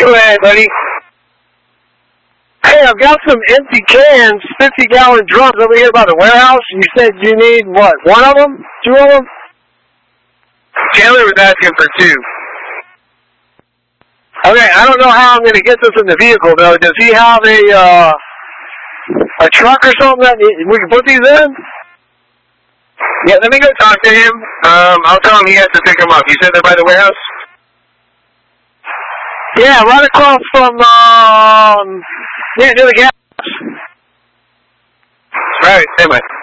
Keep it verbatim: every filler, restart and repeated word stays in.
Go ahead, buddy. Hey, I've got some empty cans, fifty gallon drums over here by the warehouse. You said you need, what, one of them? Two of them? Taylor was asking for two. Okay, I don't know how I'm going to get this in the vehicle, though. Does he have a, uh, a truck or something that we can put these in? Yeah, let me go talk to him. Um, I'll tell him he has to pick them up. You said they're by the warehouse? Yeah, right across from, um, yeah, near the gas. All right, anyway.